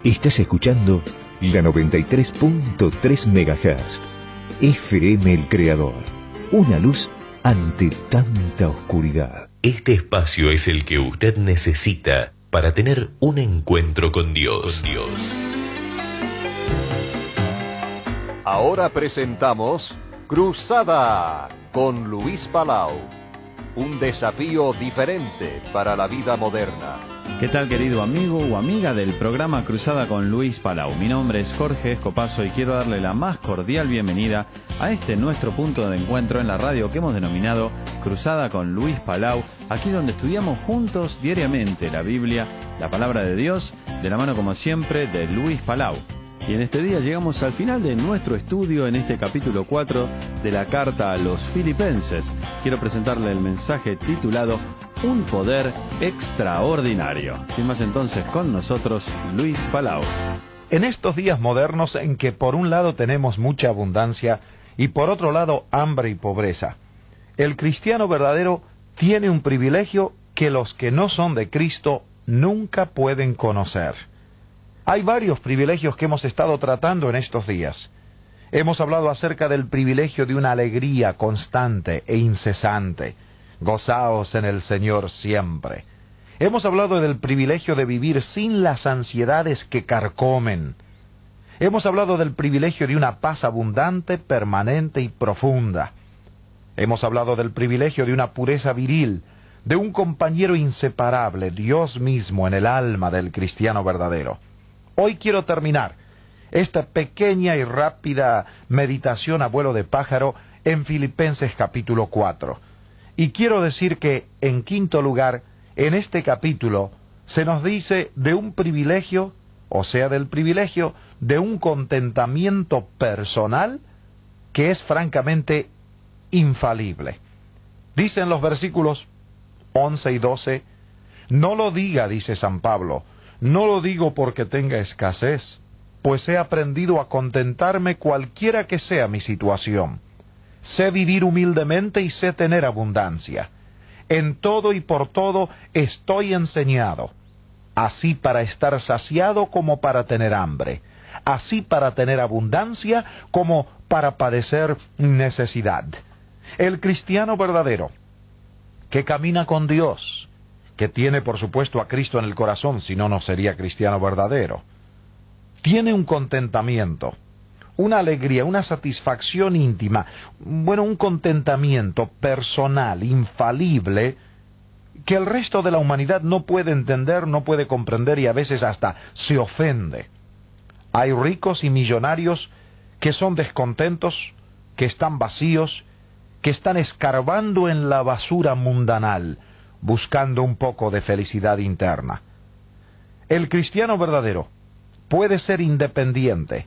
Estás escuchando la 93.3 MHz. FM El Creador. Una luz ante tanta oscuridad. Este espacio es el que usted necesita para tener un encuentro con Dios. Ahora presentamos Cruzada con Luis Palau. Un desafío diferente para la vida moderna. ¿Qué tal, querido amigo o amiga del programa Cruzada con Luis Palau? Mi nombre es Jorge Escopazo y quiero darle la más cordial bienvenida a este nuestro punto de encuentro en la radio que hemos denominado Cruzada con Luis Palau, aquí donde estudiamos juntos diariamente la Biblia, la Palabra de Dios, de la mano como siempre de Luis Palau. Y en este día llegamos al final de nuestro estudio en este capítulo 4 de la carta a los Filipenses. Quiero presentarle el mensaje titulado Un poder extraordinario. Sin más entonces, con nosotros Luis Palau. En estos días modernos en que por un lado tenemos mucha abundancia y por otro lado hambre y pobreza, el cristiano verdadero tiene un privilegio que los que no son de Cristo nunca pueden conocer. Hay varios privilegios que hemos estado tratando en estos días. Hemos hablado acerca del privilegio de una alegría constante e incesante. Gozaos en el Señor siempre. Hemos hablado del privilegio de vivir sin las ansiedades que carcomen. Hemos hablado del privilegio de una paz abundante, permanente y profunda. Hemos hablado del privilegio de una pureza viril, de un compañero inseparable, Dios mismo en el alma del cristiano verdadero. Hoy quiero terminar esta pequeña y rápida meditación a vuelo de pájaro en Filipenses capítulo 4. Y quiero decir que, en quinto lugar, en este capítulo se nos dice de un privilegio, o sea, del privilegio de un contentamiento personal que es francamente infalible. Dicen los versículos 11 y 12, no lo diga, dice San Pablo, no lo digo porque tenga escasez, pues he aprendido a contentarme cualquiera que sea mi situación. Sé vivir humildemente y sé tener abundancia. En todo y por todo estoy enseñado, así para estar saciado como para tener hambre, así para tener abundancia como para padecer necesidad. El cristiano verdadero, que camina con Dios, que tiene por supuesto a Cristo en el corazón, si no, no sería cristiano verdadero, tiene un contentamiento, una alegría, una satisfacción íntima, un contentamiento personal, infalible, que el resto de la humanidad no puede entender, no puede comprender y a veces hasta se ofende. Hay ricos y millonarios que son descontentos, que están vacíos, que están escarbando en la basura mundanal, buscando un poco de felicidad interna. El cristiano verdadero puede ser independiente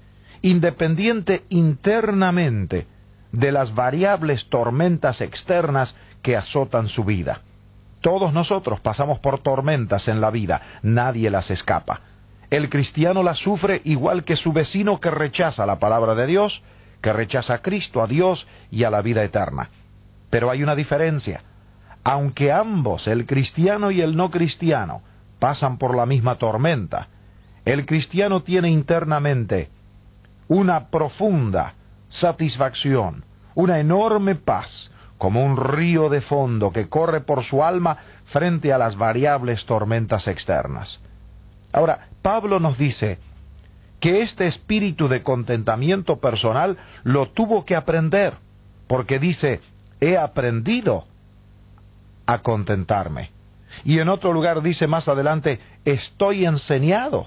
internamente de las variables tormentas externas que azotan su vida. Todos nosotros pasamos por tormentas en la vida, nadie las escapa. El cristiano las sufre igual que su vecino que rechaza la palabra de Dios, que rechaza a Cristo, a Dios y a la vida eterna. Pero hay una diferencia. Aunque ambos, el cristiano y el no cristiano, pasan por la misma tormenta, el cristiano tiene internamente una profunda satisfacción, una enorme paz, como un río de fondo que corre por su alma frente a las variables tormentas externas. Ahora, Pablo nos dice que este espíritu de contentamiento personal lo tuvo que aprender, porque dice, he aprendido a contentarme. Y en otro lugar dice más adelante, estoy enseñado.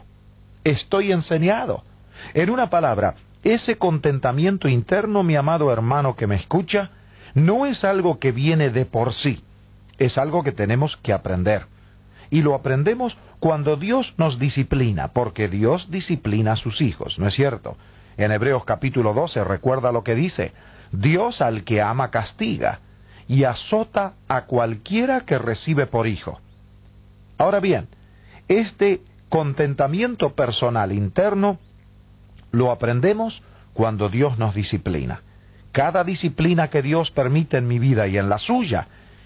En una palabra, ese contentamiento interno, mi amado hermano que me escucha, no es algo que viene de por sí, es algo que tenemos que aprender. Y lo aprendemos cuando Dios nos disciplina, porque Dios disciplina a sus hijos, ¿no es cierto? En Hebreos capítulo 12, recuerda lo que dice, Dios al que ama castiga, y azota a cualquiera que recibe por hijo. Ahora bien, este contentamiento personal interno lo aprendemos cuando Dios nos disciplina. Cada disciplina que Dios permite en mi vida y en la suya